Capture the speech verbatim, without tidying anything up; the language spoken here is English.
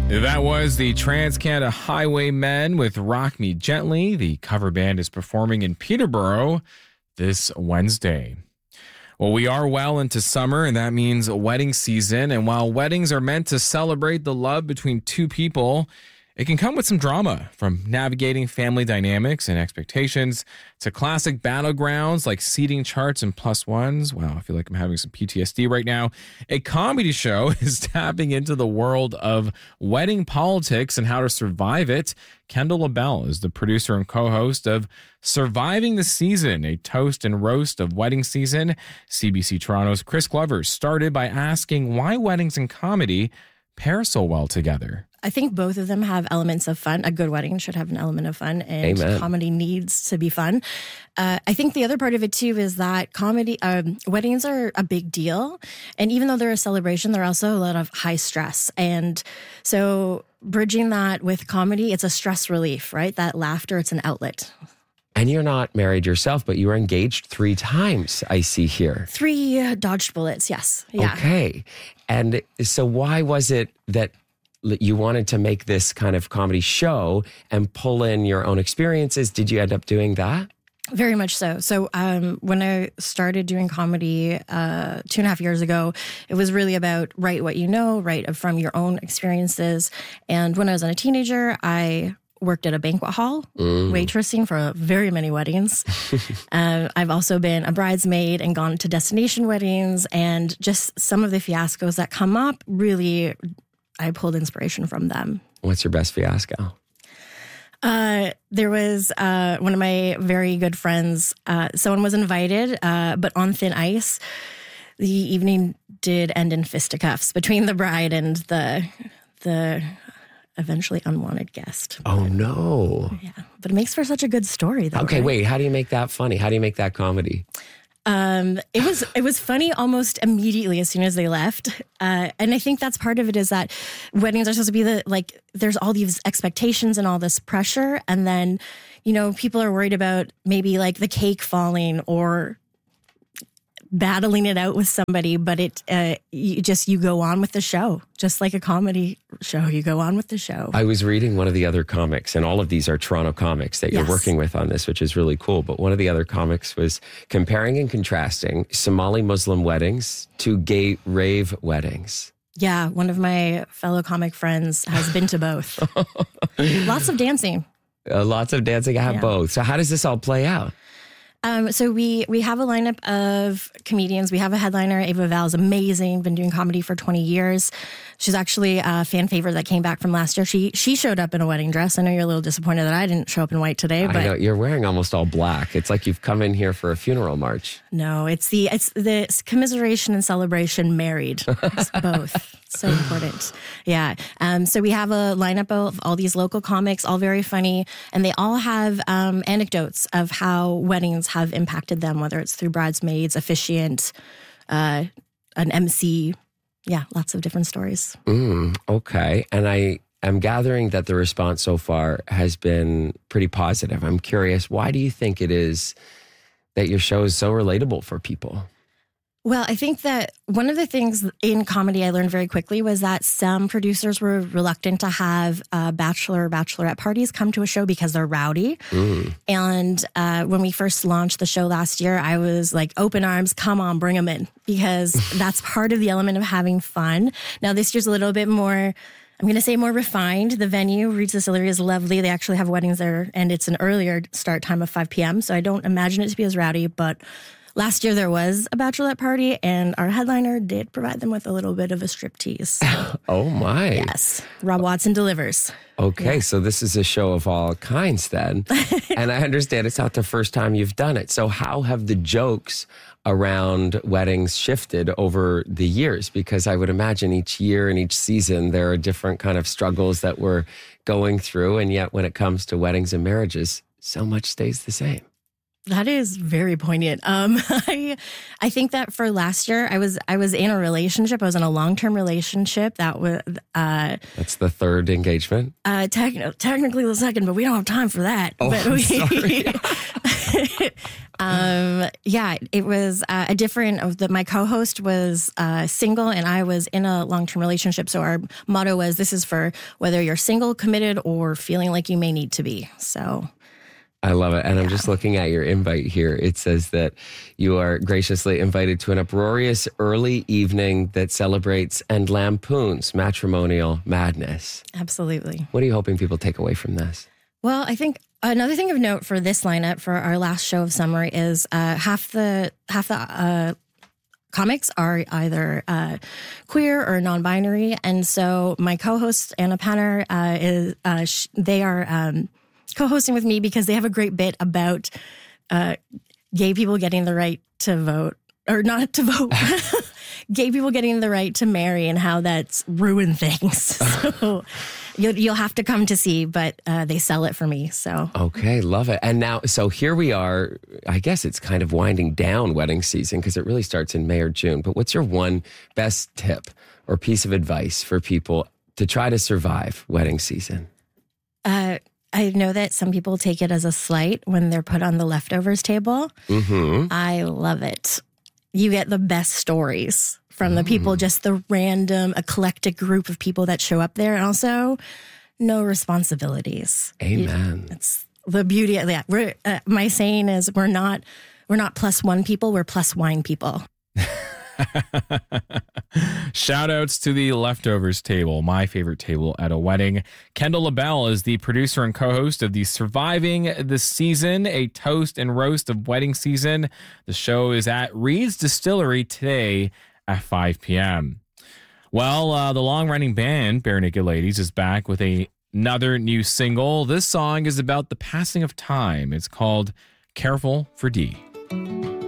That was the Trans-Canada Highwaymen with Rock Me Gently. The cover band is performing in Peterborough this Wednesday. Well, we are well into summer, and that means wedding season. And while weddings are meant to celebrate the love between two people, it can come with some drama, from navigating family dynamics and expectations to classic battlegrounds like seating charts and plus ones. Wow, I feel like I'm having some P T S D right now. A comedy show is tapping into the world of wedding politics and how to survive it. Kendall LaBelle is the producer and co-host of Surviving the Season, a toast and roast of wedding season. C B C Toronto's Chris Glover started by asking why weddings and comedy pair so well together. I think both of them have elements of fun. A good wedding should have an element of fun, and Amen. Comedy needs to be fun. Uh, I think the other part of it too is that comedy um, weddings are a big deal, and even though they're a celebration, they're also a lot of high stress. And so, bridging that with comedy, it's a stress relief, right? That laughter, it's an outlet. And you're not married yourself, but you were engaged three times, I see here. Three uh, dodged bullets, yes. Yeah. Okay. And so why was it that you wanted to make this kind of comedy show and pull in your own experiences? Did you end up doing that? Very much so. So um, when I started doing comedy uh, two and a half years ago, it was really about write what you know, write from your own experiences. And when I was a teenager, I worked at a banquet hall, mm. waitressing for very many weddings. uh, I've also been a bridesmaid and gone to destination weddings, and just some of the fiascos that come up, really, I pulled inspiration from them. What's your best fiasco? Uh, there was uh, one of my very good friends. Uh, someone was invited, uh, but on thin ice. The evening did end in fisticuffs between the bride and the the eventually unwanted guest. Oh, no. Yeah, but it makes for such a good story, though. Okay, right? wait. How do you make that funny? How do you make that comedy? Um, it was it was funny almost immediately as soon as they left, uh, and I think that's part of it is that weddings are supposed to be the like. There's all these expectations and all this pressure, and then you know people are worried about maybe like the cake falling or battling it out with somebody, but it uh, you just you go on with the show, just like a comedy show. You go on with the show. I was reading one of the other comics, and all of these are Toronto comics that you're Yes. working with on this, which is really cool. But one of the other comics was comparing and contrasting Somali Muslim weddings to gay rave weddings. Yeah, one of my fellow comic friends has been to both. Lots of dancing. Uh, lots of dancing. I have Yeah. both. So how does this all play out? Um, so we we have a lineup of comedians. We have a headliner. Ava Val is amazing. Been doing comedy for twenty years. She's actually a fan favorite that came back from last year. She she showed up in a wedding dress. I know you're a little disappointed that I didn't show up in white today, but I know you're wearing almost all black. It's like you've come in here for a funeral march. no, it's the it's the commiseration and celebration married. It's both. So important. Yeah. Um, so we have a lineup of all these local comics, all very funny, and they all have um, anecdotes of how weddings have impacted them, whether it's through bridesmaids, officiant, uh, an M C. Yeah, lots of different stories. Mm, okay. And I am gathering that the response so far has been pretty positive. I'm curious, why do you think it is that your show is so relatable for people? Well, I think that one of the things in comedy I learned very quickly was that some producers were reluctant to have uh, bachelor or bachelorette parties come to a show because they're rowdy. Mm. And uh, when we first launched the show last year, I was like, open arms, come on, bring them in, because that's part of the element of having fun. Now, this year's a little bit more, I'm going to say more refined. The venue, Reed's Distillery, is lovely. They actually have weddings there, and it's an earlier start time of five p.m., so I don't imagine it to be as rowdy, but last year there was a bachelorette party, and our headliner did provide them with a little bit of a striptease. Oh, my. Yes. Rob Watson delivers. Okay, Yeah. so this is a show of all kinds then. And I understand it's not the first time you've done it. So how have the jokes around weddings shifted over the years? Because I would imagine each year and each season there are different kind of struggles that we're going through. And yet when it comes to weddings and marriages, so much stays the same. That is very poignant. Um, I, I think that for last year, I was I was in a relationship. I was in a long term relationship that was uh, That's the third engagement. uh, tec- technically the second, but we don't have time for that. Oh, but I'm we, sorry. um, yeah, it was uh, a different of the, my co-host was uh, single and I was in a long-term relationship. So our motto was, this is for whether you're single, committed, or feeling like you may need to be. So I love it. And yeah. I'm just looking at your invite here. It says that you are graciously invited to an uproarious early evening that celebrates and lampoons matrimonial madness. Absolutely. What are you hoping people take away from this? Well, I think another thing of note for this lineup for our last show of summer is uh, half the half the uh, comics are either uh, queer or non-binary, and so my co-host Anna Penner uh, is uh, sh- they are um, co-hosting with me because they have a great bit about uh, gay people getting the right to vote or not to vote. Gay people getting the right to marry and how that's ruined things. So you'll, you'll have to come to see, but uh, they sell it for me. So okay, love it. And now, so here we are. I guess it's kind of winding down wedding season because it really starts in May or June. But what's your one best tip or piece of advice for people to try to survive wedding season? Uh, I know that some people take it as a slight when they're put on the leftovers table. Mm-hmm. I love it. You get the best stories from the people, just the random, eclectic group of people that show up there. And also, no responsibilities. Amen. You, it's the beauty of that. We're, uh, my saying is we're not, we're not plus one people, we're plus wine people. Shout outs to the leftovers table, my favorite table at a wedding. Kendall LaBelle is the producer and co-host of the Surviving the Season, a toast and roast of wedding season. The show is at Reed's Distillery today at five p.m. Well, uh, the long-running band, Bare Naked Ladies, is back with a, another new single. This song is about the passing of time. It's called Careful for D.